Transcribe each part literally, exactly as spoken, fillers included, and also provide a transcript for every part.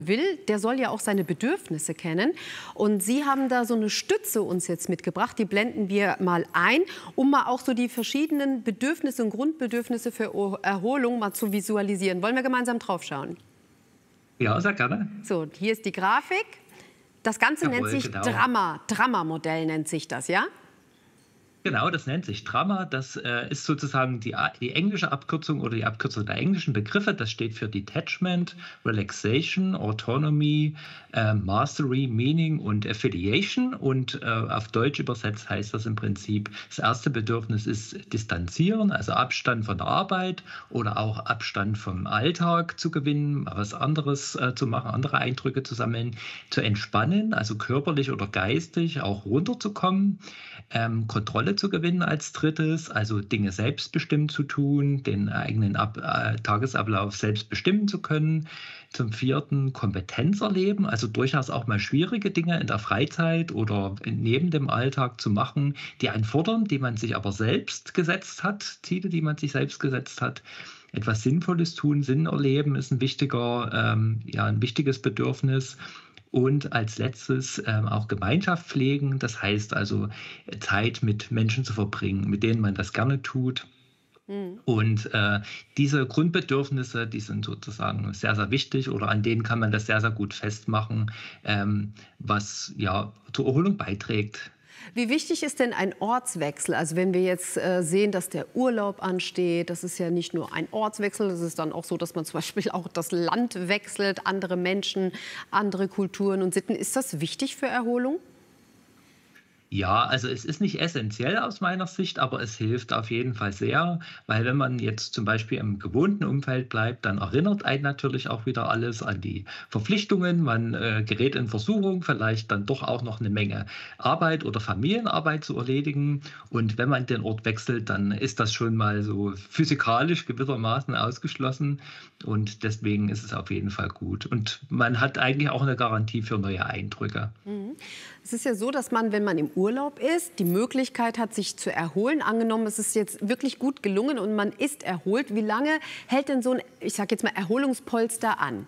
will, der soll ja auch seine Bedürfnisse kennen. Und Sie haben da so eine Stütze uns jetzt mitgebracht, die blenden wir mal ein, um mal auch so die verschiedenen Bedürfnisse und Grundbedürfnisse für Erholung mal zu visualisieren. Wollen wir gemeinsam drauf schauen? Ja, sehr gerne. So, hier ist die Grafik. Das Ganze Jawohl, nennt sich genau. Drama. Drama-Modell nennt sich das, ja? Genau, das nennt sich Drama. Das äh, ist sozusagen die, die englische Abkürzung oder die Abkürzung der englischen Begriffe. Das steht für Detachment, Relaxation, Autonomy, äh, Mastery, Meaning und Affiliation. Und äh, auf Deutsch übersetzt heißt das im Prinzip, das erste Bedürfnis ist Distanzieren, also Abstand von der Arbeit oder auch Abstand vom Alltag zu gewinnen, was anderes äh, zu machen, andere Eindrücke zu sammeln, zu entspannen, also körperlich oder geistig auch runterzukommen, ähm, Kontrolle zu gewinnen als drittes, also Dinge selbstbestimmt zu tun, den eigenen Ab äh, Tagesablauf selbst bestimmen zu können. Zum vierten Kompetenz erleben, also durchaus auch mal schwierige Dinge in der Freizeit oder neben dem Alltag zu machen, die einen fordern, die man sich aber selbst gesetzt hat, Ziele, die man sich selbst gesetzt hat. Etwas Sinnvolles tun, Sinn erleben ist ein wichtiger, ähm, ja, ein wichtiges Bedürfnis. Und als letztes ähm, auch Gemeinschaft pflegen, das heißt also Zeit mit Menschen zu verbringen, mit denen man das gerne tut. Mhm. Und äh, diese Grundbedürfnisse, die sind sozusagen sehr, sehr wichtig oder an denen kann man das sehr, sehr gut festmachen, ähm, was ja zur Erholung beiträgt. Wie wichtig ist denn ein Ortswechsel? Also wenn wir jetzt äh, sehen, dass der Urlaub ansteht, das ist ja nicht nur ein Ortswechsel, es ist dann auch so, dass man zum Beispiel auch das Land wechselt, andere Menschen, andere Kulturen und Sitten. Ist das wichtig für Erholung? Ja, also es ist nicht essentiell aus meiner Sicht, aber es hilft auf jeden Fall sehr, weil wenn man jetzt zum Beispiel im gewohnten Umfeld bleibt, dann erinnert einen natürlich auch wieder alles an die Verpflichtungen. Man äh, gerät in Versuchung, vielleicht dann doch auch noch eine Menge Arbeit oder Familienarbeit zu erledigen. Und wenn man den Ort wechselt, dann ist das schon mal so physikalisch gewissermaßen ausgeschlossen. Und deswegen ist es auf jeden Fall gut. Und man hat eigentlich auch eine Garantie für neue Eindrücke. Mhm. Es ist ja so, dass man, wenn man im Urlaub ist, die Möglichkeit hat, sich zu erholen. Angenommen, es ist jetzt wirklich gut gelungen und man ist erholt. Wie lange hält denn so ein, ich sage jetzt mal, Erholungspolster an?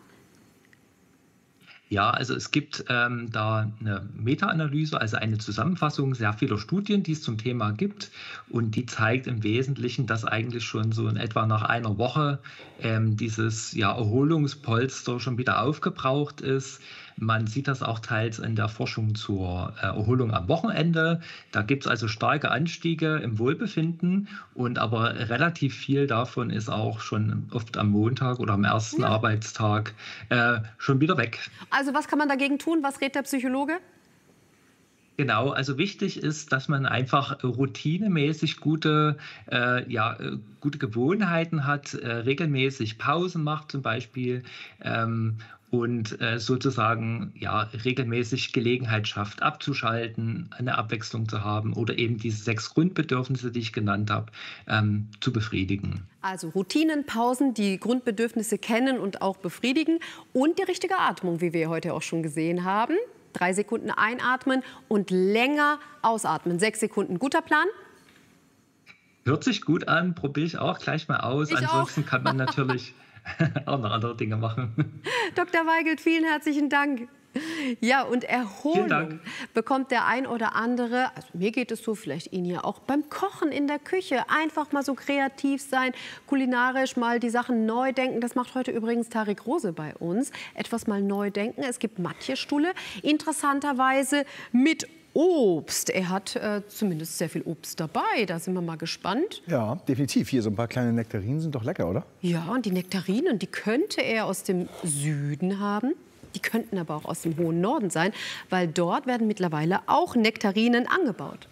Ja, also es gibt ähm, da eine Meta-Analyse, also eine Zusammenfassung sehr vieler Studien, die es zum Thema gibt. Und die zeigt im Wesentlichen, dass eigentlich schon so in etwa nach einer Woche ähm, dieses ja, Erholungspolster schon wieder aufgebraucht ist. Man sieht das auch teils in der Forschung zur äh, Erholung am Wochenende. Da gibt es also starke Anstiege im Wohlbefinden und aber relativ viel davon ist auch schon oft am Montag oder am ersten ja. Arbeitstag äh, schon wieder weg. Also was kann man dagegen tun? Was rät der Psychologe? Genau, also wichtig ist, dass man einfach routinemäßig gute, äh, ja, gute Gewohnheiten hat, äh, regelmäßig Pausen macht zum Beispiel ähm, und äh, sozusagen ja, regelmäßig Gelegenheit schafft, abzuschalten, eine Abwechslung zu haben oder eben diese sechs Grundbedürfnisse, die ich genannt habe, ähm, zu befriedigen. Also Routinen, Pausen, die Grundbedürfnisse kennen und auch befriedigen und die richtige Atmung, wie wir heute auch schon gesehen haben. Drei Sekunden einatmen und länger ausatmen. Sechs Sekunden. Guter Plan? Hört sich gut an, probiere ich auch gleich mal aus. Ich Ansonsten auch. kann man natürlich auch noch andere Dinge machen. Doktor Weigelt, vielen herzlichen Dank. Ja, und Erholung bekommt der ein oder andere, also mir geht es so, vielleicht Ihnen ja auch, beim Kochen in der Küche. Einfach mal so kreativ sein, kulinarisch mal die Sachen neu denken. Das macht heute übrigens Tarik Rose bei uns. Etwas mal neu denken. Es gibt Matjesstulle, interessanterweise mit Obst. Er hat äh, zumindest sehr viel Obst dabei. Da sind wir mal gespannt. Ja, definitiv. Hier so ein paar kleine Nektarinen sind doch lecker, oder? Ja, und die Nektarinen, die könnte er aus dem Süden haben. Die könnten aber auch aus dem hohen Norden sein, weil dort werden mittlerweile auch Nektarinen angebaut.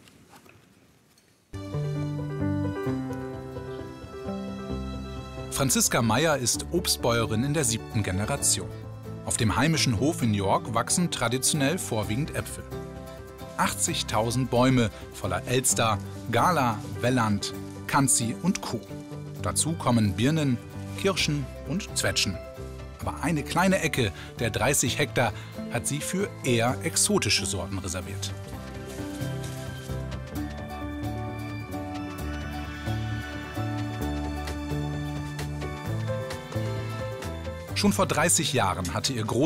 Franziska Meyer ist Obstbäuerin in der siebten Generation. Auf dem heimischen Hof in York wachsen traditionell vorwiegend Äpfel. achtzigtausend Bäume voller Elster, Gala, Welland, Kanzi und Co. Dazu kommen Birnen, Kirschen und Zwetschgen. Aber eine kleine Ecke der dreißig Hektar hat sie für eher exotische Sorten reserviert. Schon vor dreißig Jahren hatte ihr Großvater